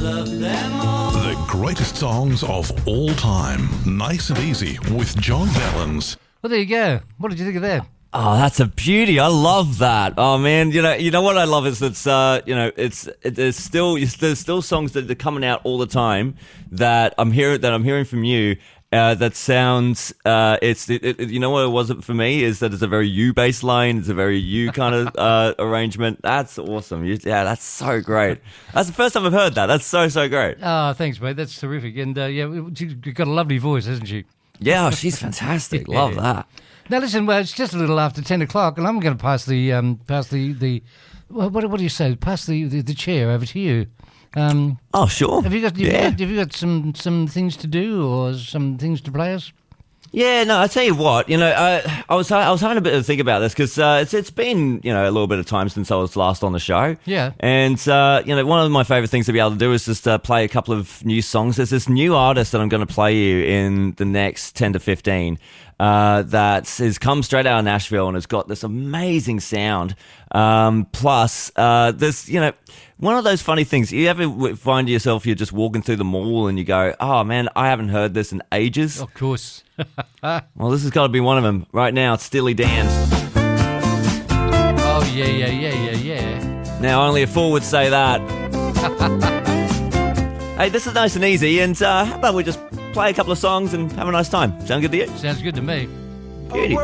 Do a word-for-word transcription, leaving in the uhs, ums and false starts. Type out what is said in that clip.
love them all. The greatest songs of all time. Nice and Easy with John Vallens. Well, there you go. What did you think of that? Oh, that's a beauty. I love that. Oh man, you know, you know what I love is it's, uh, you know, it's it, there's still there's still songs that are coming out all the time that I'm hearing that I'm hearing from you. Uh, that sounds, uh, it's, it, it, you know what it wasn't for me is that it's a very you bass line. It's a very you kind of uh, arrangement. That's awesome. You, yeah, that's so great. That's the first time I've heard that. That's so, so great. Oh, thanks, mate. That's terrific. And uh, yeah, she's got a lovely voice, hasn't she? Yeah, she's fantastic. Love that. Now listen, well, it's just a little after ten o'clock, and I'm going to pass the um, pass the the what, what what do you say? Pass the, the, the chair over to you. Um, oh, sure. Have you got have yeah. you got, have you got some, some things to do or some things to play us? Yeah, no, I tell you what, you know, I, I was I was having a bit of a think about this because uh, it's it's been you know a little bit of time since I was last on the show. Yeah. And uh, you know, one of my favorite things to be able to do is just uh, play a couple of new songs. There's this new artist that I'm going to play you in the next ten to fifteen. Uh, that has come straight out of Nashville and has got this amazing sound. Um, plus, uh, this, you know, one of those funny things. You ever find yourself, you're just walking through the mall and you go, oh man, I haven't heard this in ages. Of course. Well, this has got to be one of them. Right now, it's Steely Dan. Oh, yeah, yeah, yeah, yeah, yeah. Now, only a fool would say that. Hey, this is nice and easy, and uh, how about we just play a couple of songs and have a nice time? Sound good to you? Sounds good to me. Beauty.